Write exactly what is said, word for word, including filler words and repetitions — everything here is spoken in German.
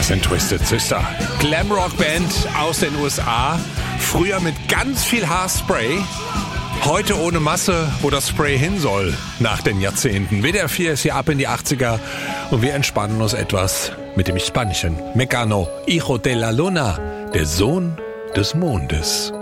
sind Twisted Sister. Glamrock-Band aus den U S A. Früher mit ganz viel Haarspray. Heute ohne Masse, wo das Spray hin soll nach den Jahrzehnten. W D R vier ist hier ab in die achtziger und wir entspannen uns etwas mit dem Spanischen. Mecano, Hijo de la Luna, der Sohn des Mondes.